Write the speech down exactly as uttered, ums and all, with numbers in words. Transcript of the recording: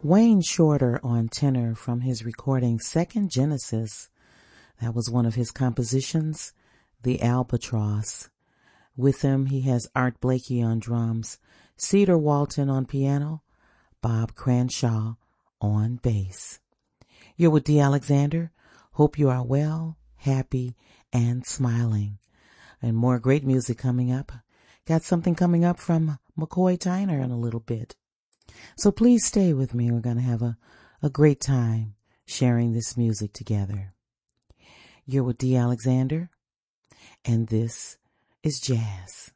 Wayne Shorter on tenor from his recording Second Genesis. That was one of his compositions, The Albatross. With him, he has Art Blakey on drums, Cedar Walton on piano, Bob Cranshaw on bass. You're with Dee Alexander. Hope you are well, happy, and smiling. And more great music coming up. Got something coming up from McCoy Tyner in a little bit. So please stay with me. We're going to have a, a great time sharing this music together. You're with Dee Alexander, and this is Jazz.